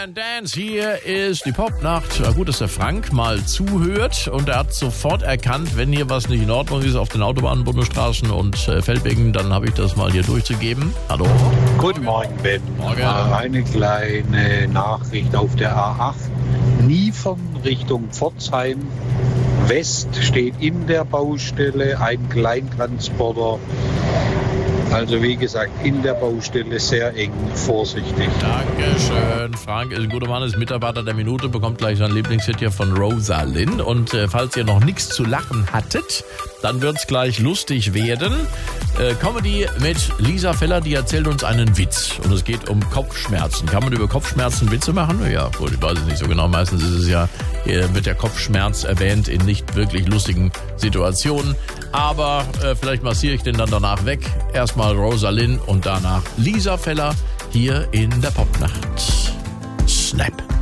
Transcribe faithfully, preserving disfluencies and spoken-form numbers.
and Dance. Hier ist die Popnacht. Gut, dass der Frank mal zuhört und er hat sofort erkannt, wenn hier was nicht in Ordnung ist auf den Autobahnen, Bundesstraßen und äh, Feldwegen, dann habe ich das mal hier durchzugeben. Hallo. Guten Morgen, Ben. Morgen. Eine kleine Nachricht auf der A acht. Niefern Richtung Pforzheim. West steht in der Baustelle ein Kleintransporter. Also wie gesagt, in der Baustelle sehr eng, vorsichtig. Dankeschön. Frank ist ein guter Mann, ist Mitarbeiter der Minute, bekommt gleich seinen Lieblingshit hier von Rosalind. Und äh, falls ihr noch nichts zu lachen hattet, dann wird's gleich lustig werden. Äh, Comedy mit Lisa Feller, die erzählt uns einen Witz. Und es geht um Kopfschmerzen. Kann man über Kopfschmerzen Witze machen? Ja, gut, ich weiß es nicht so genau. Meistens ist es ja, äh, wird der Kopfschmerz erwähnt in nicht wirklich lustigen Situationen. Aber äh, vielleicht massiere ich den dann danach weg. Erstmal Rosalind und danach Lisa Feller hier in der Popnacht. Snap.